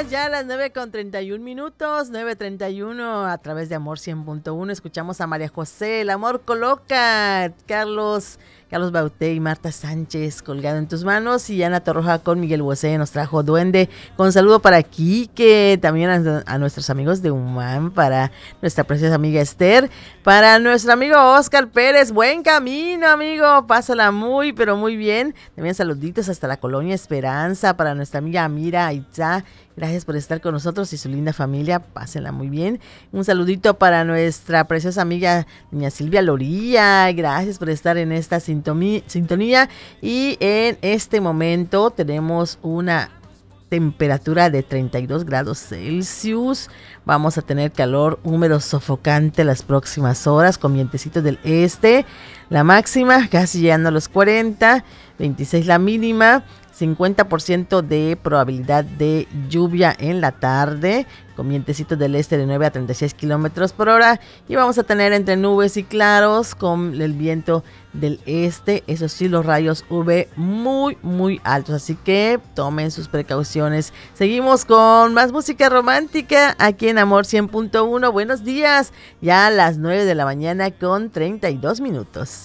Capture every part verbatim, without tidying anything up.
días, ya a las nueve con treinta y un minutos, nueve treinta y uno a través de Amor cien punto uno. Escuchamos a María José, El amor coloca, Carlos, Carlos Bauté y Marta Sánchez, Colgado en tus manos, y Ana Torroja con Miguel Bosé nos trajo Duende, con saludo para Quique, también a, a nuestros amigos de Humán, para nuestra preciosa amiga Esther, para nuestro amigo Oscar Pérez, buen camino amigo, pásala muy pero muy bien, también saluditos hasta la Colonia Esperanza, para nuestra amiga Amira Aitza, gracias por estar con nosotros y su linda familia, pásenla muy bien. Un saludito para nuestra preciosa amiga doña Silvia Loría, gracias por estar en esta sintonía. Y en este momento tenemos una temperatura de treinta y dos grados Celsius. Vamos a tener calor húmedo sofocante las próximas horas con vientecitos del este. La máxima casi llegando a los cuarenta, veintiséis la mínima. cincuenta por ciento de probabilidad de lluvia en la tarde, con vientecitos del este de nueve a treinta y seis kilómetros por hora. Y vamos a tener entre nubes y claros con el viento del este. Eso sí, los rayos U V muy, muy altos. Así que tomen sus precauciones. Seguimos con más música romántica aquí en Amor cien punto uno. Buenos días. Ya a las nueve de la mañana con treinta y dos minutos.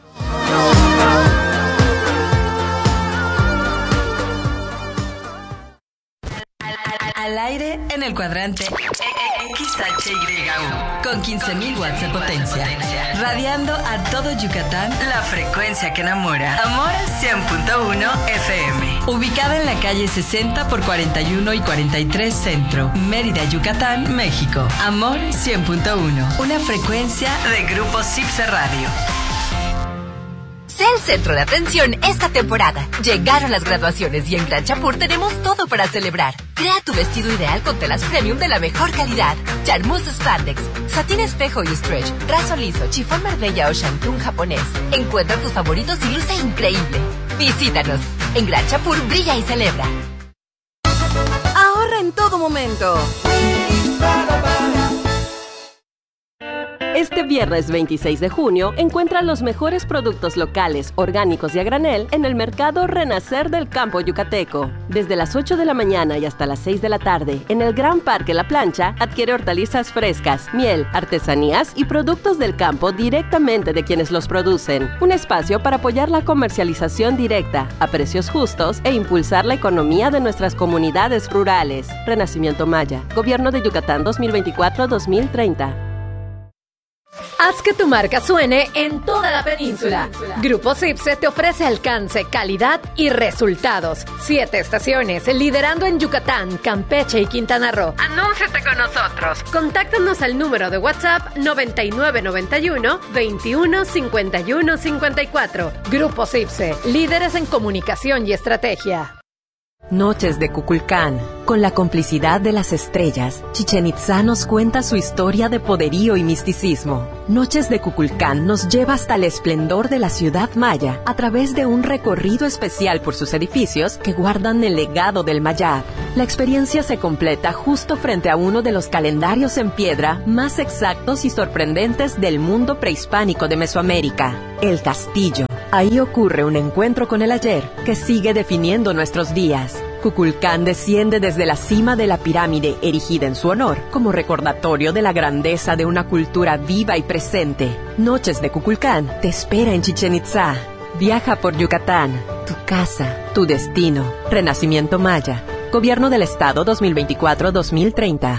Al aire en el cuadrante X H Y U con quince mil watts de potencia, radiando a todo Yucatán la frecuencia que enamora. Amor cien punto uno F M, ubicada en la calle sesenta por cuarenta y uno y cuarenta y tres Centro, Mérida, Yucatán, México. Amor cien punto uno, una frecuencia de Grupo Cipse Radio. Sé el centro de atención esta temporada. Llegaron las graduaciones y en Gran Chapur tenemos todo para celebrar. Crea tu vestido ideal con telas premium de la mejor calidad. Charmeuse Spandex, satín espejo y stretch, raso liso, chifón Marbella o shantung japonés. Encuentra tus favoritos y luce increíble. Visítanos. En Gran Chapur brilla y celebra. Ahorra en todo momento. Este viernes veintiséis de junio, encuentra los mejores productos locales, orgánicos y a granel en el mercado Renacer del Campo Yucateco. Desde las ocho de la mañana y hasta las seis de la tarde, en el Gran Parque La Plancha, adquiere hortalizas frescas, miel, artesanías y productos del campo directamente de quienes los producen. Un espacio para apoyar la comercialización directa, a precios justos e impulsar la economía de nuestras comunidades rurales. Renacimiento Maya, Gobierno de Yucatán dos mil veinticuatro a dos mil treinta. Haz que tu marca suene en toda la península. Grupo Cipse te ofrece alcance, calidad y resultados. Siete estaciones, liderando en Yucatán, Campeche y Quintana Roo. Anúnciate con nosotros. Contáctanos al número de WhatsApp noventa y nueve noventa y uno veintiuno cincuenta y uno cincuenta y cuatro. Grupo Cipse, líderes en comunicación y estrategia. Noches de Cuculcán. Con la complicidad de las estrellas, Chichén Itzá nos cuenta su historia de poderío y misticismo. Noches de Cuculcán nos lleva hasta el esplendor de la ciudad maya a través de un recorrido especial por sus edificios que guardan el legado del Mayab. La experiencia se completa justo frente a uno de los calendarios en piedra más exactos y sorprendentes del mundo prehispánico de Mesoamérica, el Castillo. Ahí ocurre un encuentro con el ayer que sigue definiendo nuestros días. Cuculcán desciende desde la cima de la pirámide erigida en su honor, como recordatorio de la grandeza de una cultura viva y presente. Noches de Cuculcán te espera en Chichén Itzá. Viaja por Yucatán, tu casa, tu destino. Renacimiento Maya, Gobierno del Estado dos mil veinticuatro a dos mil treinta.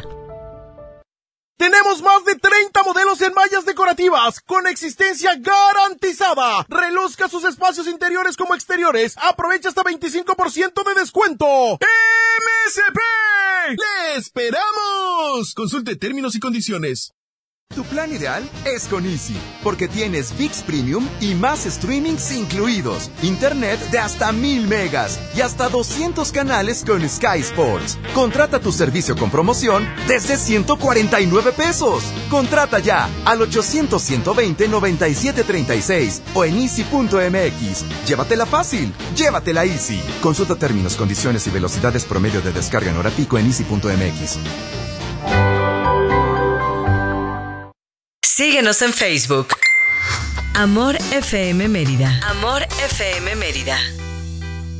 Tenemos más de treinta modelos en mallas decorativas con existencia garantizada. Reluzca sus espacios interiores como exteriores. Aprovecha hasta veinticinco por ciento de descuento. ¡M S P! ¡Le esperamos! Consulte términos y condiciones. Tu plan ideal es con Easy, porque tienes ViX Premium y más streamings incluidos, internet de hasta mil megas y hasta doscientos canales con Sky Sports. Contrata tu servicio con promoción desde ciento cuarenta y nueve pesos. Contrata ya al ochocientos, ciento veinte, noventa y siete treinta y seis o en easy punto m x. Llévatela fácil, llévatela Easy. Consulta términos, condiciones y velocidades promedio de descarga en hora pico en easy punto m x. Síguenos en Facebook. Amor F M Mérida. Amor F M Mérida.